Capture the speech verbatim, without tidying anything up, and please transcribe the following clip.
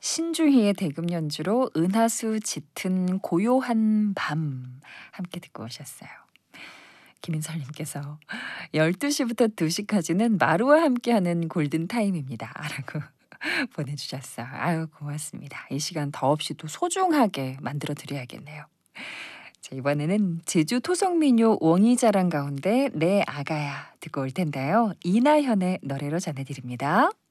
신주희의 대금 연주로 은하수 짙은 고요한 밤 함께 듣고 오셨어요. 김인설님께서 열두 시부터 두 시까지는 마루와 함께하는 골든타임입니다. 라고 보내주셨어요. 아유 고맙습니다. 이 시간 더없이 또 소중하게 만들어 드려야겠네요. 자, 이번에는 제주 토성민요 웡이자랑 가운데 내 아가야 듣고 올 텐데요. 이나현의 노래로 전해드립니다.